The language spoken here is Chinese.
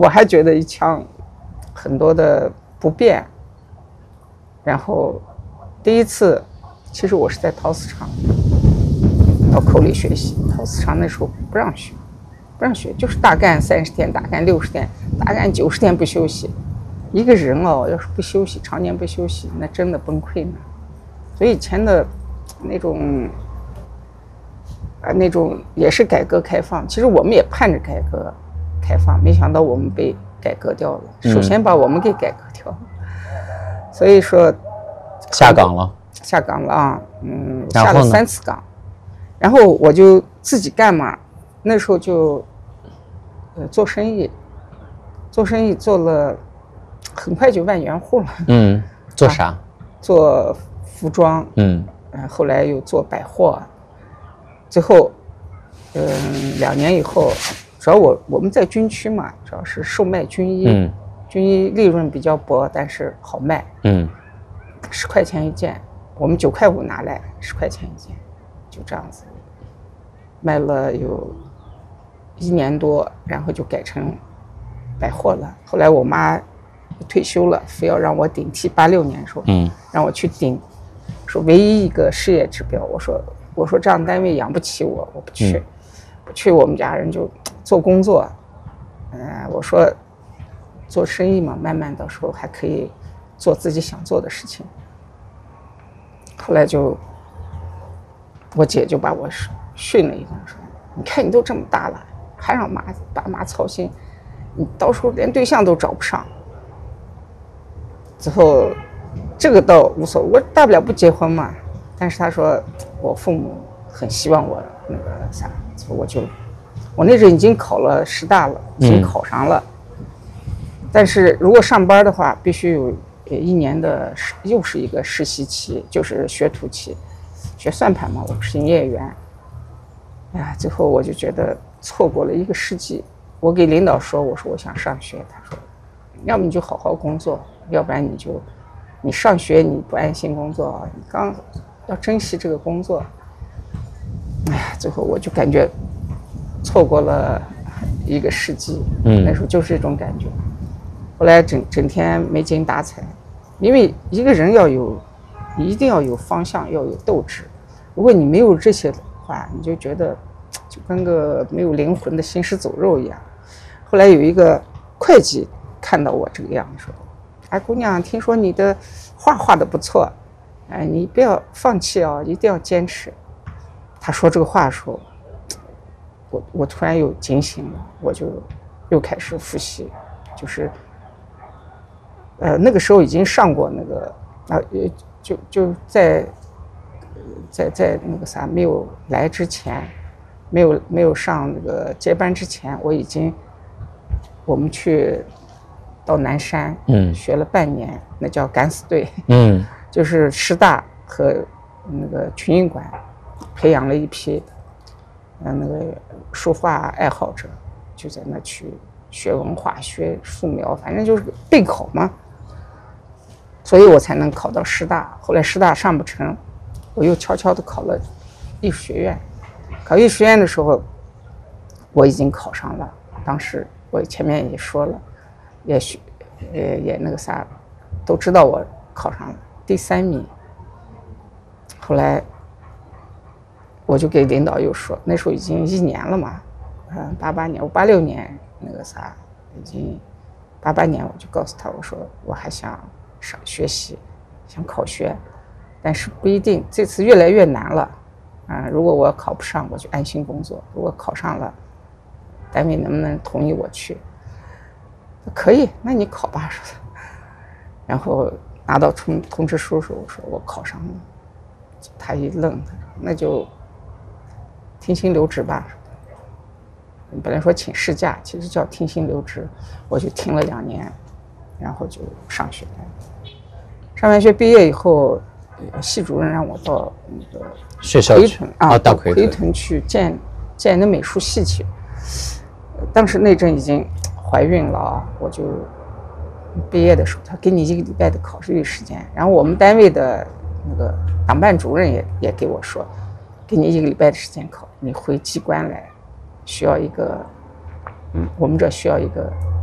我还觉得一腔很多的不便。然后第一次，其实我是在陶瓷厂到口里学习，陶瓷厂那时候不让学，就是大干30天，大干60天，大干90天不休息。一个人哦，要是不休息，常年不休息，那真的崩溃呢。所以以前的那种也是改革开放，其实我们也盼着改革开放，没想到我们被改革掉了。首先把我们给改革掉了，所以说下岗了啊，下了3次岗，然后我就自己干嘛，那时候就做生意做了，很快就万元户了。 做啥？ 做服装，后来又做百货，最后2年以后，主要我们在军区嘛，主要是售卖军衣，军衣利润比较薄，但是好卖，10块钱一件，我们9块5拿来，10块钱一件，就这样子卖了有1年多，然后就改成百货了。后来我妈退休了，非要让我顶替，86年的时候，让我去顶，说唯一一个事业指标，我说这样单位养不起我不去，不去我们家人就做工作，我说做生意嘛，慢慢到时候还可以做自己想做的事情。后来我姐就把我训了一顿，说你看你都这么大了，还让爸妈操心，你到时候连对象都找不上。之后这个倒无所谓，我大不了不结婚嘛。但是他说我父母很希望我那个啥，我那阵已经考了师大了，已经考上了。但是如果上班的话，必须有1年的又是一个实习期，就是学徒期，学算盘嘛，我不是营业员。哎呀，最后我就觉得错过了1个世纪。我给领导说，我说我想上学，他说要么你就好好工作，要不然你上学你不安心工作，你刚要珍惜这个工作。哎呀，最后我就感觉错过了1个世纪，那时候就是这种感觉。后来整天没精打采，因为一个人你一定要有方向，要有斗志。如果你没有这些的话，你就觉得就跟个没有灵魂的行尸走肉一样。后来有一个会计看到我这个样子，说：“哎，姑娘，听说你的画得不错，哎，你不要放弃哦，一定要坚持。”他说这个话的时候，我突然又警醒了，我就又开始复习，就是那个时候已经上过那个就在那个啥没有来之前，没有上那个接班之前，我们去到南山，学了半年，那叫敢死队，就是师大和那个群英馆培养了一批那个书画爱好者，就在那去学文化、学素描，反正就是备考嘛，所以我才能考到师大。后来师大上不成，我又悄悄地考了艺术学院。考艺术学院的时候，我已经考上了。当时我前面也说了，也那个啥，都知道我考上了第3名。后来我就给领导又说，那时候已经1年了嘛，88年，我86年那个啥，已经88年，我就告诉他，我说我还想学习，想考学，但是不一定，这次越来越难了如果我考不上，我就安心工作；如果考上了，单位能不能同意我去？可以，那你考吧，说的。然后拿到通知书的时候，我说我考上了，他一愣，他说那就停薪留职吧。本来说请事假，其实叫停薪留职，我就停了2年，然后就上学了。上完学毕业以后，系主任让我到那个学校去到奎屯去建那美术系去。当时那阵已经怀孕了我就毕业的时候，他给你1个礼拜的考试时间。然后我们单位的那个党办主任也给我说，给你1个礼拜的时间考，你回机关来，需要一个我们这需要一个